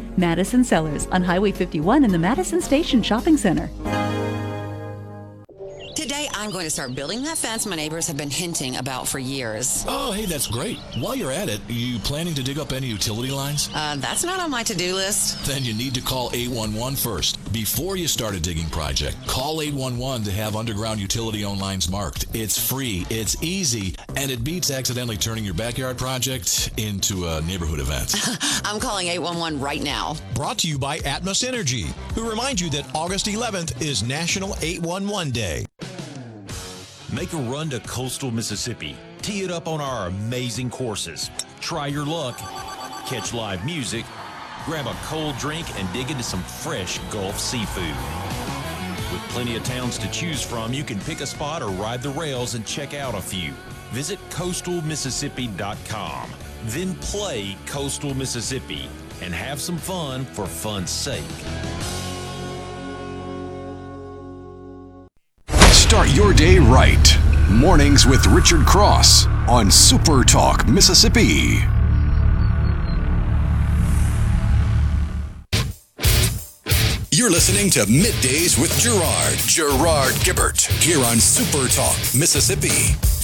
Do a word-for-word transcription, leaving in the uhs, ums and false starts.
Madison Cellars on Highway fifty-one in the Madison Station Shopping Center. Today, I'm going to start building that fence my neighbors have been hinting about for years. Oh, hey, that's great. While you're at it, are you planning to dig up any utility lines? Uh, that's not on my to-do list. Then you need to call eight one one first. Before you start a digging project, call eight one one to have underground utility-owned lines marked. It's free, it's easy, and it beats accidentally turning your backyard project into a neighborhood event. I'm calling eight one one right now. Brought to you by Atmos Energy, who remind you that August eleventh is National eight one one Day. Make a run to coastal Mississippi. Tee it up on our amazing courses. Try your luck. Catch live music. Grab a cold drink and dig into some fresh Gulf seafood. With plenty of towns to choose from, you can pick a spot or ride the rails and check out a few. Visit coastal mississippi dot com. Then play Coastal Mississippi and have some fun for fun's sake. Start your day right. Mornings with Richard Cross on Super Talk Mississippi. You're listening to Middays with Gerard. Gerard Gibbert here on Super Talk Mississippi.